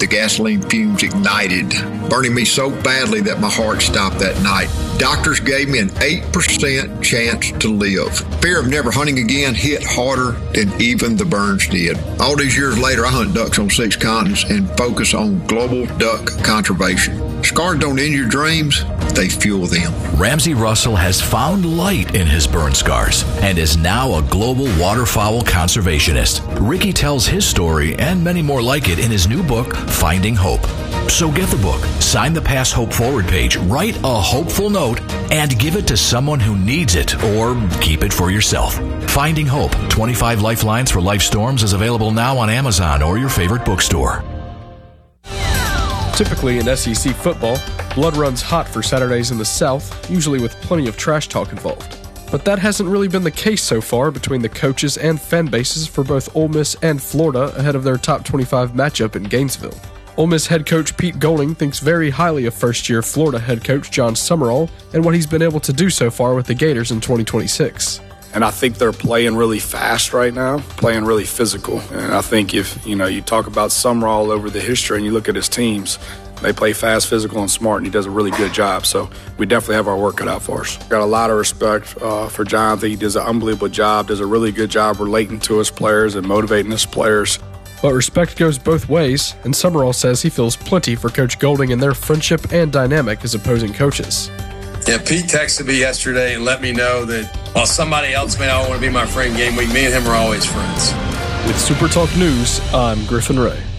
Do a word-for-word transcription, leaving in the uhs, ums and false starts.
The gasoline fumes ignited, burning me so badly that my heart stopped that night. Doctors gave me an eight percent chance to live. Fear of never hunting again hit harder than even the burns did. All these years later, I hunt ducks on six continents and focus on global duck conservation. Scars don't end your dreams, they fuel them. Ramsey Russell has found light in his burn scars and is now a global waterfowl conservationist. Ricky tells his story and many more like it in his new book, Finding Hope. So get the book, sign the Pass Hope Forward page, write a hopeful note, and give it to someone who needs it, or keep it for yourself. Finding Hope, twenty-five Lifelines for Life Storms is available now on Amazon or your favorite bookstore. Typically in S E C football, blood runs hot for Saturdays in the South, usually with plenty of trash talk involved. But that hasn't really been the case so far between the coaches and fan bases for both Ole Miss and Florida ahead of their top twenty-five matchup in Gainesville. Ole Miss head coach Pete Golding thinks very highly of first-year Florida head coach John Summerall and what he's been able to do so far with the Gators in twenty twenty-six. And I think they're playing really fast right now, playing really physical. And I think if, you know, you talk about Summerall over the history and you look at his teams, they play fast, physical, and smart, and he does a really good job. So we definitely have our work cut out for us. Got a lot of respect uh, for John. I think he does an unbelievable job, does a really good job relating to his players and motivating his players. But respect goes both ways, and Summerall says he feels plenty for Coach Golding and their friendship and dynamic as opposing coaches. Yeah, Pete texted me yesterday and let me know that while somebody else may not want to be my friend game week, me and him are always friends. With Super Talk News, I'm Griffin Ray.